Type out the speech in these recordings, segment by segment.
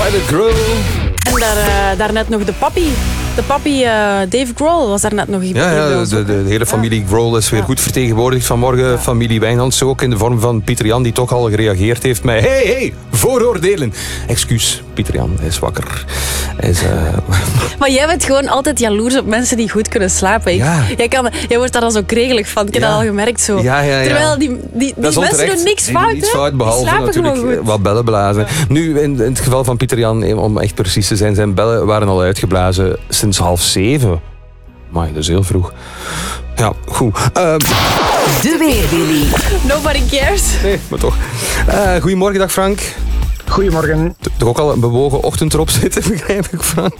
Violet Grohl. En daarnet nog de papi. De papi, Dave Grohl, was daar net nog iemand. Ja, de hele familie Grohl is weer goed vertegenwoordigd vanmorgen. Ja. Familie Wijnands ook in de vorm van Pieter Jan, die toch al gereageerd heeft met hey, vooroordelen. Excuus, Pieter Jan, hij is wakker. Hij is, Maar jij bent gewoon altijd jaloers op mensen die goed kunnen slapen. Ja. Jij wordt daar dan zo kregelig van. Ik heb dat al gemerkt zo. Ja. Terwijl die mensen doen niks fout. Niets fout, behalve slapen natuurlijk wat bellen blazen. Ja. Nu, in het geval van Pieter Jan, om echt precies te zijn bellen waren al uitgeblazen sinds 6:30. Maar dat is heel vroeg. Ja, goed. De Weerwilly. Nobody cares. Nee, maar toch. Goedemorgen, dag Frank. Goedemorgen. Toch ook al een bewogen ochtend erop zitten, begrijp ik, Frank?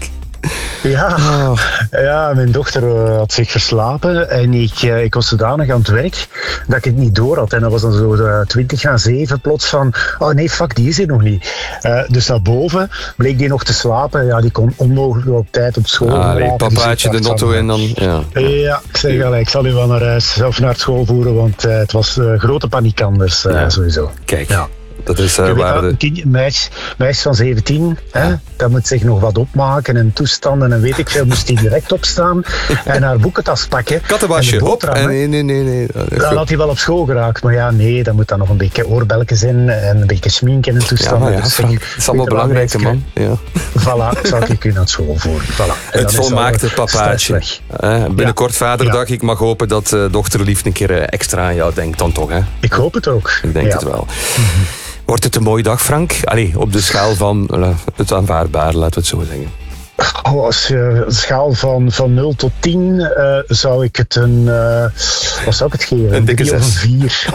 Ja, mijn dochter had zich verslapen en ik was zodanig aan het werk dat ik het niet door had. En dat was dan zo 6:20 plots van, oh nee, fuck, die is er nog niet. Dus naar boven bleek die nog te slapen. Ja, die kon onmogelijk op tijd op school. Papaatje de notto in dan. Ja, ik zeg al, ik zal u wel naar huis of naar school voeren, want het was grote paniek anders, sowieso. Kijk. Ja. Dat is een meisje van 17, dat moet zich nog wat opmaken en toestanden en weet ik veel, moest hij direct opstaan en haar boekentas pakken. Kattenwasje, nee. Dan had hij wel op school geraakt, maar ja, nee, dan moet dan nog een beetje oorbelletjes in en een beetje schminken en toestanden. Ja, Frank, dat is allemaal belangrijk, man. Ja. Voilà, zou ik u naar het school voeren. Voilà. Het volmaakte papaatje. Binnenkort vaderdag, ik mag hopen dat dochterlief een keer extra aan jou denkt dan toch, hè? Ik hoop het ook. Ik denk het wel. Wordt het een mooie dag, Frank? Allee, op de schaal van het aanvaardbare, laten we het zo zeggen. Als je een schaal van 0 tot 10 zou ik het wat zou ik het geven? Een dikke 6. Of een 4.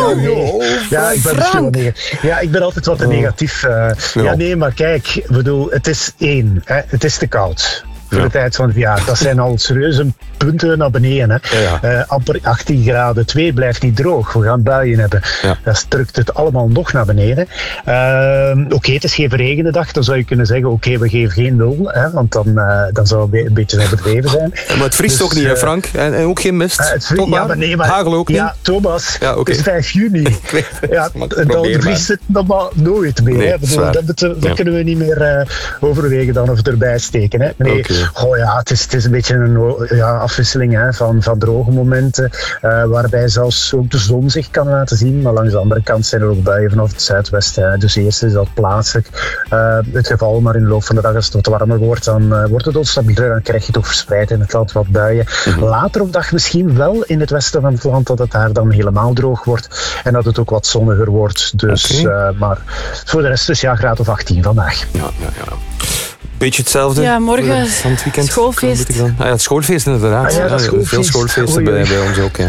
Ik ben altijd wat te negatief. Ja, nee, maar kijk, bedoel, het is 1. Het is te koud. Voor de tijd van het jaar. Dat zijn al serieuze punten naar beneden. Hè. Amper 18 graden. 2 blijft niet droog. We gaan buien hebben. Ja. Dat drukt het allemaal nog naar beneden. Oké, het is geen verregende dag. Dan zou je kunnen zeggen, we geven geen 0. Hè, want dan zou het een beetje overdreven zijn. Maar het vriest ook niet, hè, Frank? En ook geen mist? Maar hagel ook niet? Ja, Thomas. Ja, het is 5 juni. Dan vriest het nog nooit meer. Nee, dat kunnen we niet meer overwegen dan of erbij steken. Hè. Nee. Het is een beetje een afwisseling van droge momenten, waarbij zelfs ook de zon zich kan laten zien, maar langs de andere kant zijn er ook buien vanaf het zuidwesten. Dus eerst is dat plaatselijk het geval, maar in de loop van de dag, als het wat warmer wordt, dan wordt het wat stabieler, dan krijg je toch verspreid in het land wat buien. Later op dag misschien wel in het westen van het land, dat het daar dan helemaal droog wordt en dat het ook wat zonniger wordt. Dus, maar voor de rest dus graad of 18 vandaag. Ja. Beetje hetzelfde. Ja, morgen van het weekend. Schoolfeest. Het schoolfeest inderdaad. Veel schoolfeesten bij ons ook.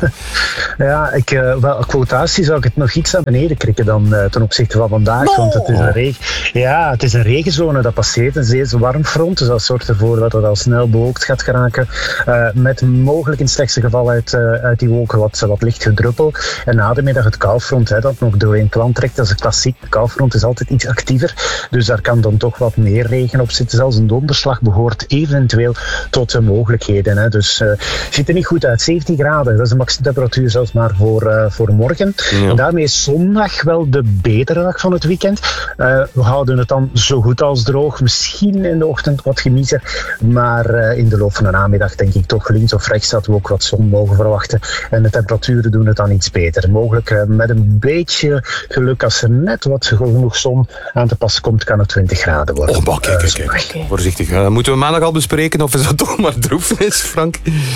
Quotatie zou ik het nog iets naar beneden krikken dan ten opzichte van vandaag. Want het is een regenzone dat passeert. Een zeer warm front. Dus dat zorgt ervoor dat het al snel bewolkt gaat geraken. Met mogelijk in het slechtste geval uit die wolken wat licht gedruppel. En na de middag het koufront dat nog doorheen het land trekt. Dat is een klassiek. Het koufront is altijd iets actiever. Dus daar kan dan toch wat meer regen op zitten. Zelfs een donderslag behoort eventueel tot de mogelijkheden. Hè. Dus ziet er niet goed uit. 17 graden, dat is de maximumtemperatuur zelfs maar voor morgen. Ja. En daarmee is zondag wel de betere dag van het weekend. We houden het dan zo goed als droog. Misschien in de ochtend wat gemiezer. Maar in de loop van de namiddag denk ik toch links of rechts dat we ook wat zon mogen verwachten. En de temperaturen doen het dan iets beter. Mogelijk met een beetje geluk, als er net wat genoeg zon aan te passen komt, kan het 20 graden worden. Kijk. Voorzichtig. Moeten we maandag al bespreken of is dat toch maar droefnis, Frank?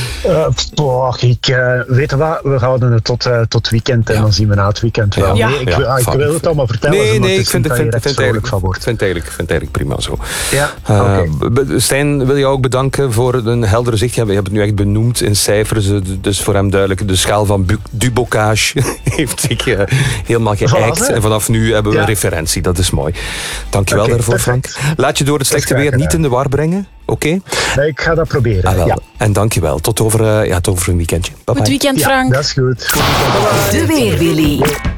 Weet je wat? We houden het tot weekend en dan zien we na het weekend wel. Ja. Ik wil het allemaal vertellen. Nee, ik vind het eigenlijk prima zo. Ja, Stijn wil jou ook bedanken voor een heldere zicht. Ja, we hebben het nu echt benoemd in cijfers. Dus voor hem duidelijk, de schaal van Dubocage heeft zich helemaal geëikt. En vanaf nu hebben we een referentie. Dat is mooi. Dankjewel daarvoor, Frank. Laat je door het slechte weer niet in de war brengen. Oké? Nee, ik ga dat proberen. Ja. En dankjewel. Tot over een weekendje. Bye bye. Goed weekend, Frank. Dat is goed. De Weerwilly.